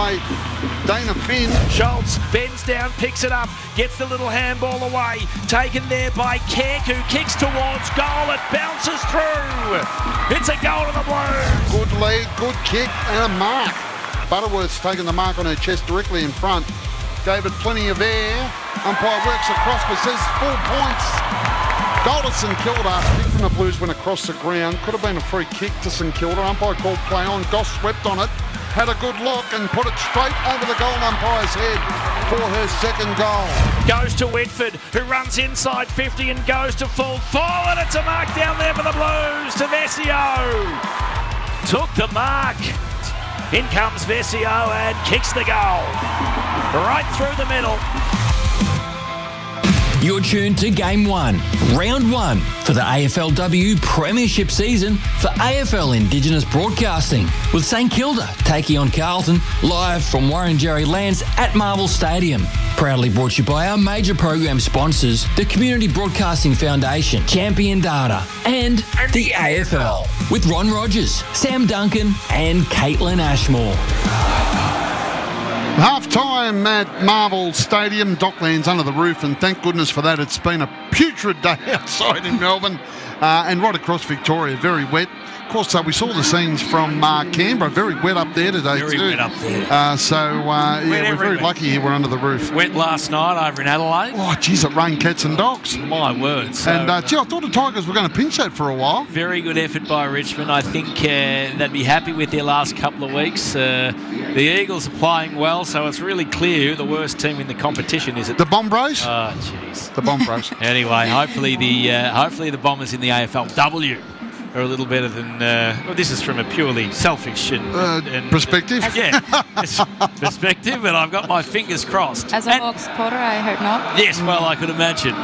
by Dana Finn. Schultz bends down, picks it up, gets the little handball away. Taken there by Keck, who kicks towards goal. It bounces through. It's a goal to the Blues. Good leg, good kick, and a mark. Butterworth's taken the mark on her chest directly in front. Gave it plenty of air. Umpire works across but says full points. Goal to St Kilda. Kick from the Blues went across the ground. Could have been a free kick to St Kilda. Umpire called play on. Goss swept on it. Had a good look and put it straight over the goal umpire's head for her second goal. Goes to Whitford, who runs inside 50 and goes to full forward. It's a mark down there for the Blues to Vesio. Took the mark. In comes Vesio and kicks the goal. Right through the middle. You're tuned to Game 1, Round 1 for the AFLW Premiership season for AFL Indigenous Broadcasting, with St Kilda taking on Carlton live from Warren-Jerry Lands at Marvel Stadium. Proudly brought to you by our major program sponsors, the Community Broadcasting Foundation, Champion Data, and the AFL, with Ron Rogers, Sam Duncan and Caitlin Ashmore. Half-time at Marvel Stadium, Docklands under the roof, and thank goodness for that. It's been a putrid day outside in Melbourne and right across Victoria, very wet. Of course, we saw the scenes from Canberra, very wet up there today Very too. wet up there. We're very lucky here, we're under the roof. Went last night over in Adelaide. Oh, geez, it rained cats and dogs. My word. So, And, I thought the Tigers were going to pinch that for a while. very good effort by Richmond. I think they'd be happy with their last couple of weeks. The Eagles are playing well, so it's really clear who the worst team in the competition is. The Bomb Bros? Oh, jeez. The Bomb Bros. Anyway, hopefully the Bombers in the AFLW are a little better than... well, this is from a purely selfish and perspective? Yeah, perspective, but I've got my fingers crossed. As a Hawks supporter, I hope not. Yes, well, I could imagine.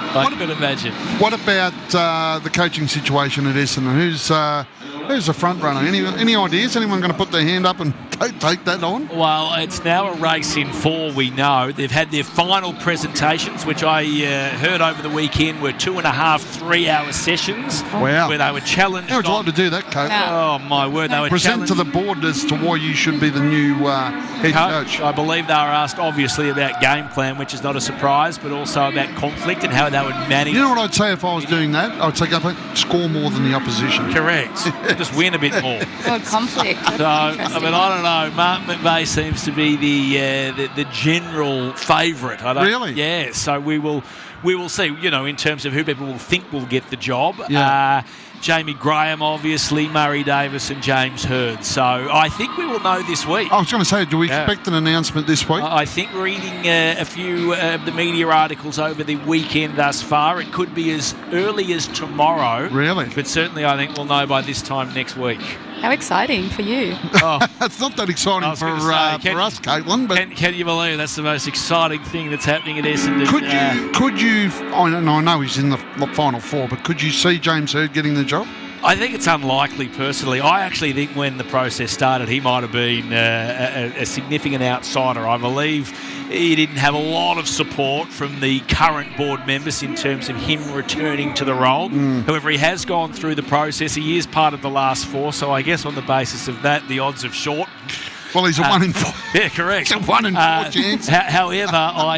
What about the coaching situation at Essendon? Who's the front runner? Any ideas? Anyone going to put their hand up and take that on? Well, it's now a race in 4, we know. They've had their final presentations, which I heard over the weekend were 2.5, 3-hour sessions. Wow. Where they were challenged. How would you like to do that, Coach? Oh, my word. They were Present challenged. to the board as to why you should be the new head coach. I believe they were asked, obviously, about game plan, which is not a surprise, but also about conflict and how they would manage. You know what I'd say if I was doing that? I'd say go score more than the opposition. Correct. Just win a bit more. God, conflict. So, I mean, I don't know. Martin McVeigh seems to be the general favourite. Really? Yeah. So we will see. You know, in terms of who people will think will get the job. Yeah. Jamie Graham, obviously, Murray Davis and James Hird. So I think we will know this week. I was going to say, do we expect an announcement this week? I think reading a few of the media articles over the weekend thus far, it could be as early as tomorrow. Really? But certainly I think we'll know by this time next week. How exciting for you. Oh, It's not that exciting for us, Caitlin. But can you believe that's the most exciting thing that's happening at Essendon? could you? I know he's in the final 4, but could you see James Hird getting the job? I think it's unlikely, personally. I actually think when the process started, he might have been a significant outsider. I believe he didn't have a lot of support from the current board members in terms of him returning to the role. However, he has gone through the process. He is part of the last 4, so I guess on the basis of that, the odds have short. Well, he's a 1 in 4. Yeah, correct. It's a 1 in 4 chance. However,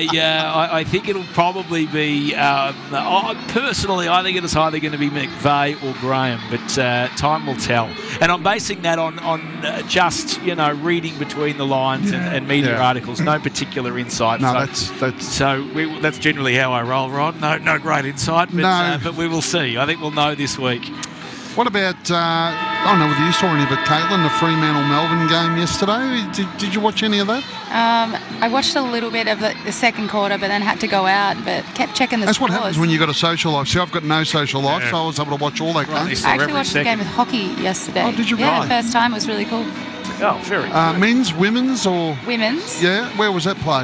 I think it'll probably be, personally, I think it's either going to be McVeigh or Graham, but time will tell. And I'm basing that on just, reading between the lines and media articles, no particular insight. No, that's generally how I roll, Rod. No great insight, but we will see. I think we'll know this week. What about, I don't know whether you saw any of it, Caitlin, the Fremantle-Melbourne game yesterday. Did you watch any of that? I watched a little bit of the second quarter, but then had to go out, but kept checking the That's scores. what happens when you've got a social life. See, I've got no social life, so I was able to watch all that game. I actually watched the game with hockey yesterday. Oh, did you? Yeah, Right. first time. It was really cool. Oh, very Men's, women's, or? Women's. Yeah, where was that played?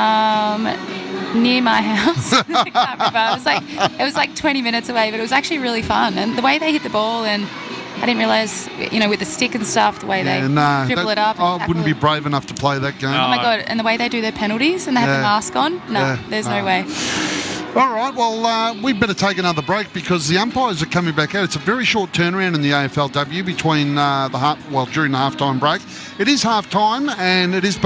Near my house. I can't remember. It was like 20 minutes away, but it was actually really fun. And the way they hit the ball, and I didn't realise, with the stick and stuff, the way they dribble it up. I wouldn't be brave enough to play that game. Oh my God, and the way they do their penalties and they have the mask on. No, there's no way. All right, well, we better take another break because the umpires are coming back out. It's a very short turnaround in the AFLW between during the halftime break. It is halftime, and it is